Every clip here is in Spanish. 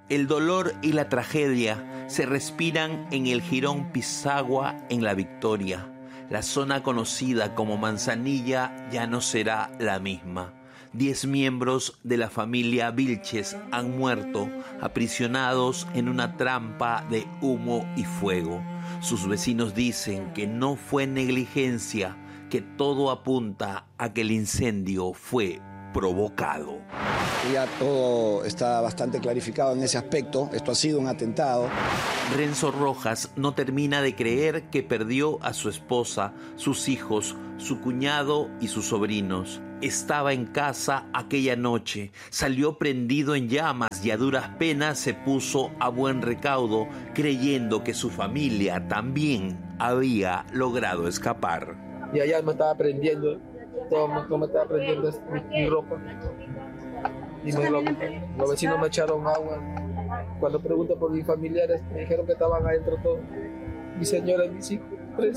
El dolor y la tragedia se respiran en el Jirón Pisagua en La Victoria. La zona conocida como Manzanilla ya no será la misma. 10 miembros de la familia Vilches han muerto aprisionados en una trampa de humo y fuego. Sus vecinos dicen que no fue negligencia, que todo apunta a que el incendio fue provocado. Ya todo está bastante clarificado en ese aspecto. Esto ha sido un atentado. Renzo Rojas no termina de creer que perdió a su esposa, sus hijos, su cuñado y sus sobrinos. Estaba en casa aquella noche, salió prendido en llamas y a duras penas se puso a buen recaudo, creyendo que su familia también había logrado escapar. Y allá me estaba prendiendo, todo me estaba prendiendo mi ropa. Y los vecinos me echaron agua. Cuando pregunté por mis familiares, me dijeron que estaban adentro todos. Mi señora y mis hijos.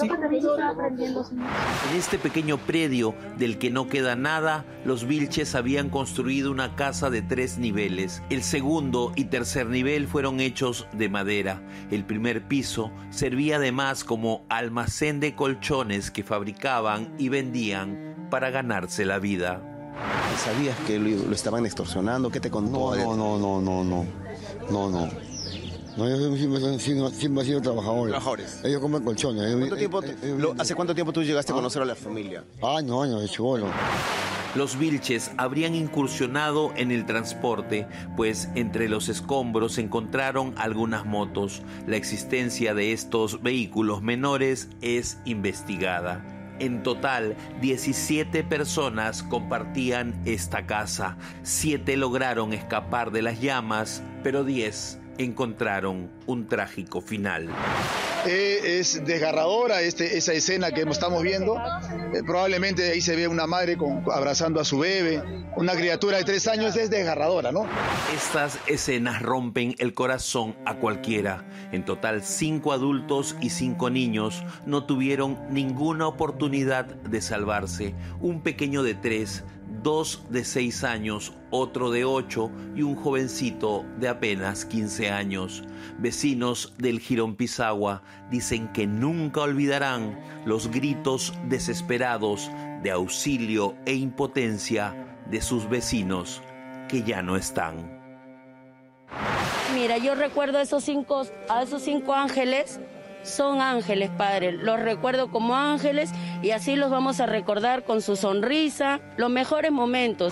En este pequeño predio del que no queda nada, los Vilches habían construido una casa de 3 niveles. El segundo y tercer nivel fueron hechos de madera. El primer piso servía además como almacén de colchones que fabricaban y vendían para ganarse la vida. ¿Sabías que lo estaban extorsionando? ¿Qué te contó? No, ellos siempre han sido trabajadores. Ellos comen colchones. ¿Hace cuánto tiempo tú llegaste a conocer a la familia? Años, de chibolo. Los Vilches habrían incursionado en el transporte, pues entre los escombros se encontraron algunas motos. La existencia de estos vehículos menores es investigada. En total, 17 personas compartían esta casa. 7 lograron escapar de las llamas, pero 10 encontraron un trágico final. Es desgarradora esa escena que estamos viendo. Probablemente ahí se ve una madre abrazando a su bebé. Una criatura de 3 años es desgarradora, ¿no? Estas escenas rompen el corazón a cualquiera. En total, 5 adultos y 5 niños no tuvieron ninguna oportunidad de salvarse. Un pequeño de 3, 2 de 6 años, otro de 8 y un jovencito de apenas 15 años. Vecinos del Jirón Pisagua dicen que nunca olvidarán los gritos desesperados de auxilio e impotencia de sus vecinos que ya no están. Mira, yo recuerdo a esos cinco ángeles. Son ángeles, Padre, los recuerdo como ángeles y así los vamos a recordar con su sonrisa, los mejores momentos.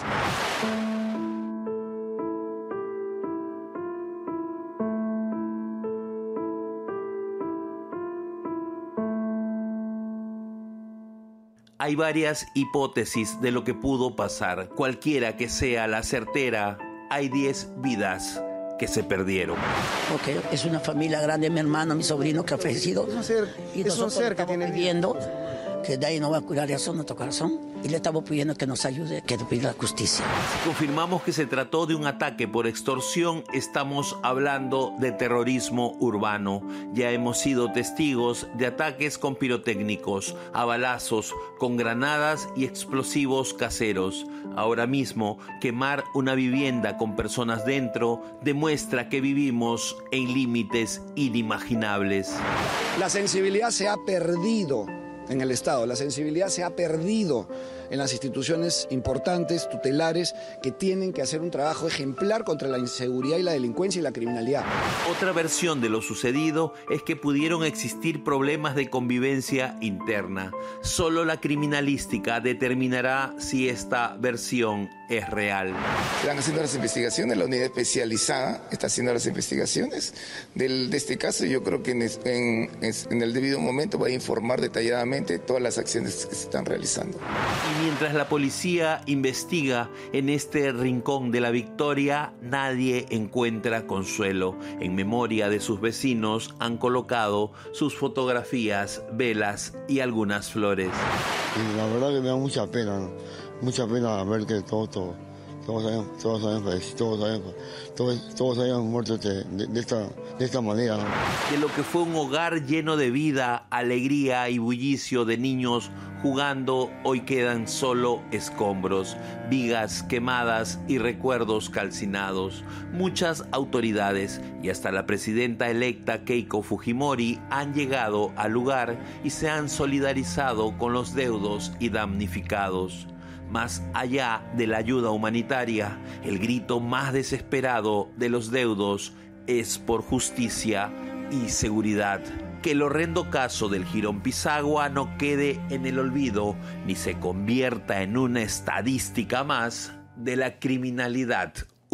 Hay varias hipótesis de lo que pudo pasar. Cualquiera que sea la certera, hay 10 vidas que se perdieron. Porque es una familia grande, mi hermano, mi sobrino que ha fallecido. Es un ser que tiene viviendo, que de ahí no va a curar eso nuestro corazón. Y le estamos pidiendo que nos ayude, que nos pida justicia. Si confirmamos que se trató de un ataque por extorsión, estamos hablando de terrorismo urbano. Ya hemos sido testigos de ataques con pirotécnicos, a balazos, con granadas y explosivos caseros. Ahora mismo, quemar una vivienda con personas dentro demuestra que vivimos en límites inimaginables. La sensibilidad se ha perdido en el Estado, la sensibilidad se ha perdido en las instituciones importantes, tutelares, que tienen que hacer un trabajo ejemplar contra la inseguridad y la delincuencia y la criminalidad. Otra versión de lo sucedido es que pudieron existir problemas de convivencia interna. Solo la criminalística determinará si esta versión es real. Están haciendo las investigaciones, la unidad especializada está haciendo las investigaciones de este caso. Yo creo que en el debido momento va a informar detalladamente todas las acciones que se están realizando. Y mientras la policía investiga en este rincón de La Victoria, nadie encuentra consuelo. En memoria de sus vecinos han colocado sus fotografías, velas y algunas flores. Y la verdad que me da mucha pena, ¿no? Mucha pena ver que todo todos habían muerto de esta manera, ¿no? De lo que fue un hogar lleno de vida, alegría y bullicio de niños jugando, hoy quedan solo escombros, vigas quemadas y recuerdos calcinados. Muchas autoridades y hasta la presidenta electa Keiko Fujimori han llegado al lugar y se han solidarizado con los deudos y damnificados. Más allá de la ayuda humanitaria, el grito más desesperado de los deudos es por justicia y seguridad. Que el horrendo caso del Jirón Pisagua no quede en el olvido ni se convierta en una estadística más de la criminalidad